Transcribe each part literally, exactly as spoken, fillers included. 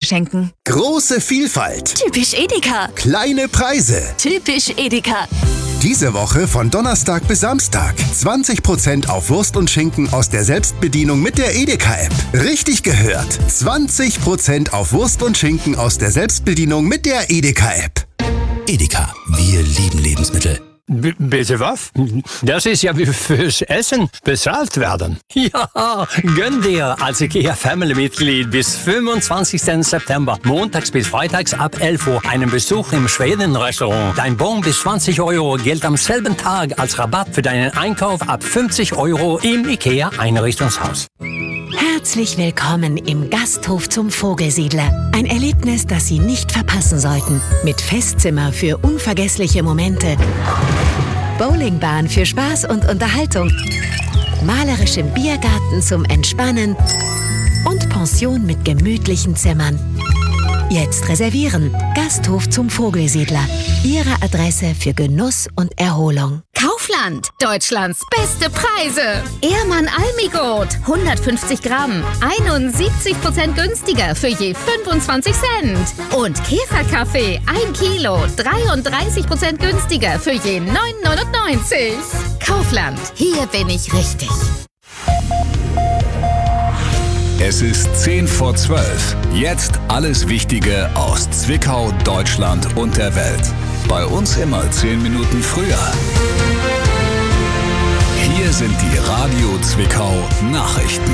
schenken. Große Vielfalt. Typisch Edeka. Kleine Preise. Typisch Edeka. Diese Woche von Donnerstag bis Samstag. zwanzig Prozent auf Wurst und Schinken aus der Selbstbedienung mit der Edeka-App. Richtig gehört. zwanzig Prozent auf Wurst und Schinken aus der Selbstbedienung mit der Edeka-App. Edeka, wir lieben Lebensmittel. B- bitte was? Das ist ja wie fürs Essen bezahlt werden. Ja, gönn dir als IKEA Family-Mitglied bis fünfundzwanzigsten September, montags bis freitags ab elf Uhr, einen Besuch im Schweden-Restaurant. Dein Bon bis zwanzig Euro gilt am selben Tag als Rabatt für deinen Einkauf ab fünfzig Euro im IKEA-Einrichtungshaus. Herzlich willkommen im Gasthof zum Vogelsiedler. Ein Erlebnis, das Sie nicht verpassen sollten. Mit Festzimmer für unvergessliche Momente, Bowlingbahn für Spaß und Unterhaltung, malerischem Biergarten zum Entspannen und Pension mit gemütlichen Zimmern. Jetzt reservieren. Gasthof zum Vogelsiedler. Ihre Adresse für Genuss und Erholung. Kaufland, Deutschlands beste Preise. Ehrmann Almigurt, hundertfünfzig Gramm, einundsiebzig Prozent günstiger für je fünfundzwanzig Cent. Und Käferkaffee, ein Kilo, dreiunddreißig Prozent günstiger für je neun neunundneunzig. Kaufland, hier bin ich richtig. Es ist zehn vor zwölf. Jetzt alles Wichtige aus Zwickau, Deutschland und der Welt. Bei uns immer zehn Minuten früher. Hier sind die Radio Zwickau Nachrichten.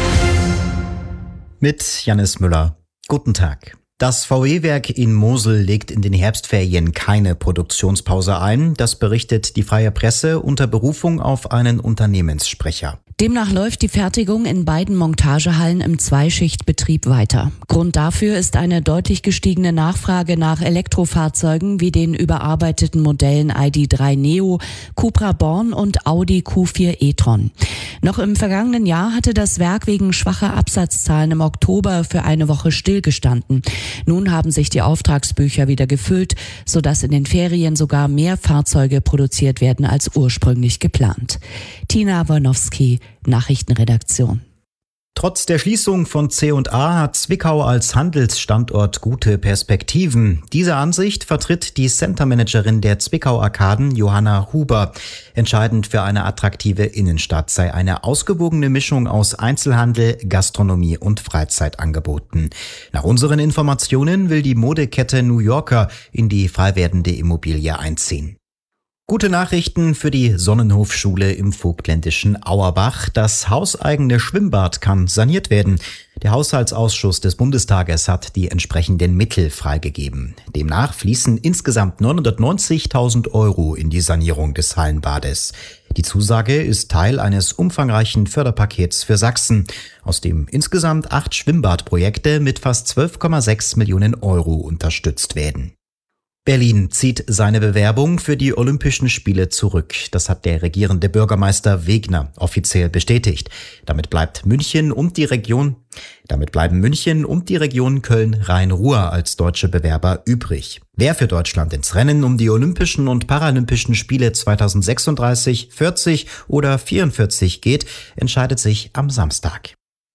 Mit Jannis Müller. Guten Tag. Das V W-Werk in Mosel legt in den Herbstferien keine Produktionspause ein. Das berichtet die Freie Presse unter Berufung auf einen Unternehmenssprecher. Demnach läuft die Fertigung in beiden Montagehallen im Zweischichtbetrieb weiter. Grund dafür ist eine deutlich gestiegene Nachfrage nach Elektrofahrzeugen wie den überarbeiteten Modellen I D drei Neo, Cupra Born und Audi Q vier e-tron. Noch im vergangenen Jahr hatte das Werk wegen schwacher Absatzzahlen im Oktober für eine Woche stillgestanden. Nun haben sich die Auftragsbücher wieder gefüllt, sodass in den Ferien sogar mehr Fahrzeuge produziert werden als ursprünglich geplant. Tina Wolnowski, Nachrichtenredaktion. Trotz der Schließung von C und A hat Zwickau als Handelsstandort gute Perspektiven. Diese Ansicht vertritt die Centermanagerin der Zwickau-Arkaden, Johanna Huber. Entscheidend für eine attraktive Innenstadt sei eine ausgewogene Mischung aus Einzelhandel, Gastronomie und Freizeitangeboten. Nach unseren Informationen will die Modekette New Yorker in die frei werdende Immobilie einziehen. Gute Nachrichten für die Sonnenhofschule im vogtländischen Auerbach. Das hauseigene Schwimmbad kann saniert werden. Der Haushaltsausschuss des Bundestages hat die entsprechenden Mittel freigegeben. Demnach fließen insgesamt neunhundertneunzigtausend Euro in die Sanierung des Hallenbades. Die Zusage ist Teil eines umfangreichen Förderpakets für Sachsen, aus dem insgesamt acht Schwimmbadprojekte mit fast zwölf Komma sechs Millionen Euro unterstützt werden. Berlin zieht seine Bewerbung für die Olympischen Spiele zurück. Das hat der regierende Bürgermeister Wegner offiziell bestätigt. Damit bleibt München und die Region, damit bleiben München und die Region Köln-Rhein-Ruhr als deutsche Bewerber übrig. Wer für Deutschland ins Rennen um die Olympischen und Paralympischen Spiele zweitausendsechsunddreißig, vierzig oder vierundvierzig geht, entscheidet sich am Samstag.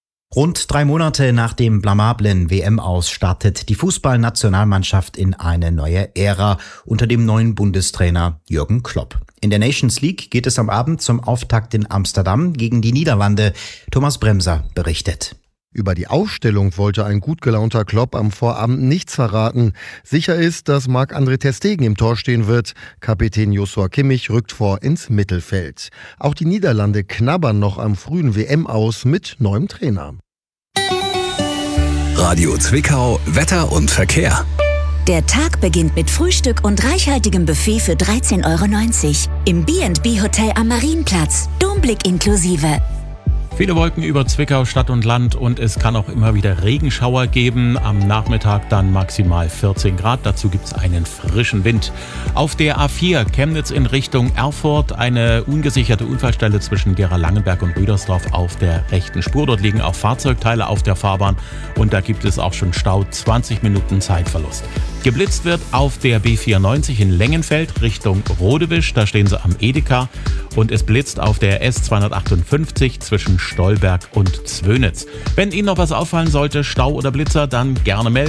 Rund drei Monate nach dem blamablen W M-Aus startet die Fußballnationalmannschaft in eine neue Ära unter dem neuen Bundestrainer Jürgen Klopp. In der Nations League geht es am Abend zum Auftakt in Amsterdam gegen die Niederlande. Thomas Bremser berichtet. Über die Aufstellung wollte ein gut gelaunter Klopp am Vorabend nichts verraten. Sicher ist, dass Marc-André ter Stegen im Tor stehen wird. Kapitän Joshua Kimmich rückt vor ins Mittelfeld. Auch die Niederlande knabbern noch am frühen W M-Aus mit neuem Trainer. Radio Zwickau, Wetter und Verkehr. Der Tag beginnt mit Frühstück und reichhaltigem Buffet für dreizehn Euro neunzig. Im B and B Hotel am Marienplatz. Domblick inklusive. Viele Wolken über Zwickau, Stadt und Land und es kann auch immer wieder Regenschauer geben. Am Nachmittag dann maximal vierzehn Grad. Dazu gibt es einen frischen Wind. Auf der A vier Chemnitz in Richtung Erfurt eine ungesicherte Unfallstelle zwischen Gera-Langenberg und Rüdersdorf auf der rechten Spur. Dort liegen auch Fahrzeugteile auf der Fahrbahn und da gibt es auch schon Stau, zwanzig Minuten Zeitverlust. Geblitzt wird auf der B vierundneunzig in Lengenfeld Richtung Rodewisch. Da stehen sie am Edeka. Und es blitzt auf der S zweihundertachtundfünfzig zwischen Stolberg und Zwönitz. Wenn Ihnen noch was auffallen sollte, Stau oder Blitzer, dann gerne melden.